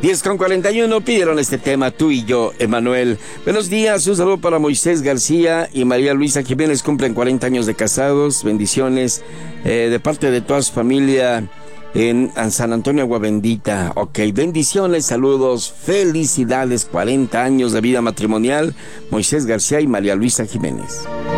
10:41 pidieron este tema, tú y yo, Emanuel. Buenos días, un saludo para Moisés García y María Luisa Jiménez, cumplen 40 años de casados, bendiciones de parte de toda su familia en San Antonio, Agua Bendita. Ok, bendiciones, saludos, felicidades, 40 años de vida matrimonial, Moisés García y María Luisa Jiménez.